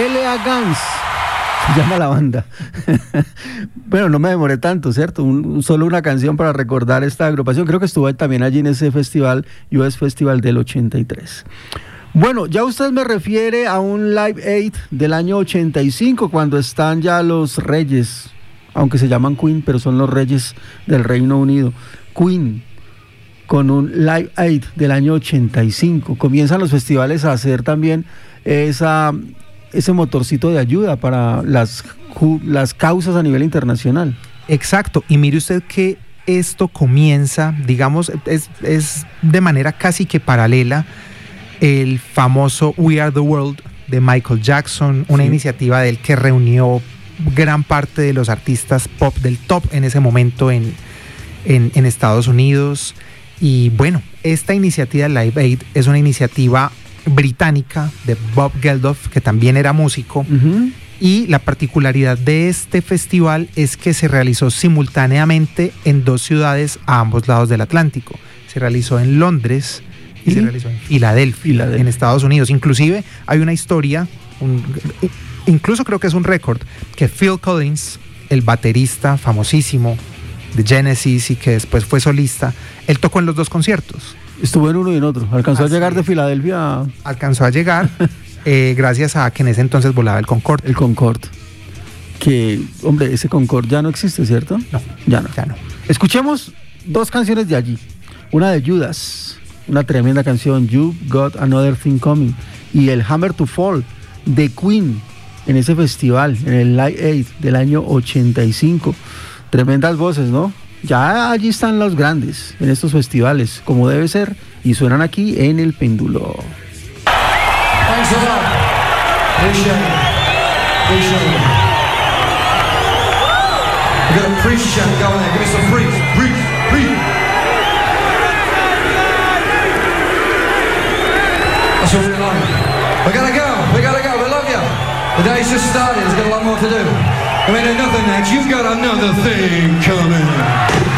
L.A. Guns se llama la banda. Bueno, no me demoré tanto, ¿cierto? Solo una canción para recordar esta agrupación. Creo que estuvo también allí en ese festival, US Festival del 83. Bueno, ya usted me refiere a un Live Aid del año 85, cuando están ya los reyes, aunque se llaman Queen, pero son los reyes del Reino Unido. Queen, con un Live Aid del año 85. Comienzan los festivales a hacer también ese motorcito de ayuda para las causas a nivel internacional. Exacto, y mire usted que esto comienza, digamos, es de manera casi que paralela el famoso We Are the World de Michael Jackson, una iniciativa de él que reunió gran parte de los artistas pop del top en ese momento en Estados Unidos. Y bueno, esta iniciativa Live Aid es una iniciativa británica de Bob Geldof, que también era músico. Y la particularidad de este festival es que se realizó simultáneamente en 2 ciudades a ambos lados del Atlántico. Se realizó en Londres y se realizó en Filadelfia, en Estados Unidos. Inclusive hay una historia, incluso creo que es un récord, que Phil Collins, el baterista famosísimo de Genesis y que después fue solista, él tocó en los 2 conciertos. Estuvo en uno y en otro. ¿Alcanzó a llegar de Filadelfia? Alcanzó a llegar gracias a que en ese entonces volaba el Concorde. El Concorde. Que, hombre, ese Concorde ya no existe, ¿cierto? No, ya no. Ya no. Escuchemos 2 canciones de allí. Una de Judas, una tremenda canción, You Got Another Thing Coming, y el Hammer to Fall de Queen en ese festival, en el Live Aid del año 85. Tremendas voces, ¿no? Ya allí están los grandes en estos festivales, como debe ser, y suenan aquí en El Péndulo. Thanks a lot. Appreciate it. Appreciate it. We've got a priest chant going there. Give me some priest. Priest. Priest. That's what we like. We gotta go. We gotta go. We love you. The day's just started. There's got a lot more to do. I mean, nothing next. You've got another thing coming.